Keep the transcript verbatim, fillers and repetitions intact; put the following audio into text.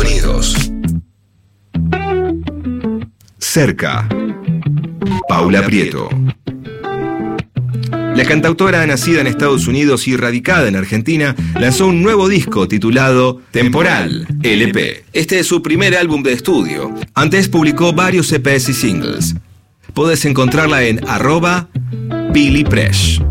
sonidos. Cerca. Paula Prieto. La cantautora, nacida en Estados Unidos y radicada en Argentina, lanzó un nuevo disco titulado Temporal, L P. Este es su primer álbum de estudio. Antes publicó varios E Pes y singles. Podés encontrarla en arroba Billy Presh.